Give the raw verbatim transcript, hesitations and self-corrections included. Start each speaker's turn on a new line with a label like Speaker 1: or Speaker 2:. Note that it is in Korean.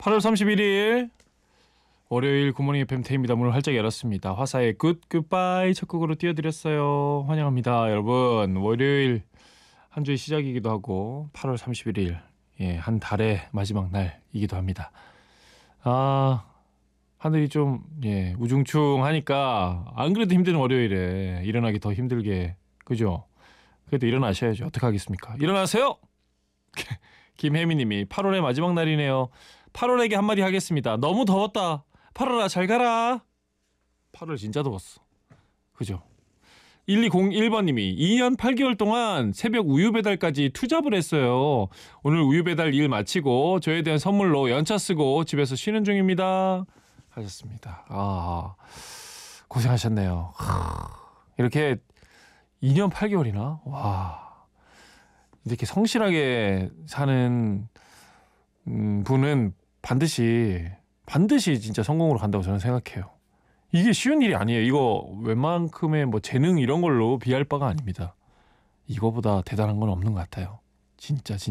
Speaker 1: 팔월 삼십일일 월요일 굿모닝 에프엠 태입니다. 문을 활짝 열었습니다. 화사의 굿 굿바이 첫 곡으로 띄워드렸어요. 환영합니다. 여러분, 월요일 한 주의 시작이기도 하고 팔월 삼십일일 예, 한 달의 마지막 날이기도 합니다. 아, 하늘이 좀 예, 우중충하니까 안 그래도 힘든 월요일에 일어나기 더 힘들게, 그죠? 그래도 일어나셔야죠. 어떡하겠습니까? 일어나세요! 김혜미님이 팔월의 마지막 날이네요. 팔월에게 한마디 하겠습니다. 너무 더웠다. 팔월아 잘 가라. 팔월 진짜 더웠어. 그죠? 일이공일번님이 이 년 팔 개월 동안 새벽 우유 배달까지 투잡을 했어요. 오늘 우유 배달 일 마치고 저에 대한 선물로 연차 쓰고 집에서 쉬는 중입니다. 하셨습니다. 아, 고생하셨네요. 이렇게 이 년 팔 개월이나? 와, 이렇게 성실하게 사는 음, 분은 반드시 반드시 진짜 성공으로 간다고 저는 생각해요. 이게 쉬운 일이 아니에요. 이거 웬만큼의 뭐 재능 이런 걸로 비할 바가 아닙니다. 이거보다 대단한 건 없는 것 같아요. 진짜 진짜.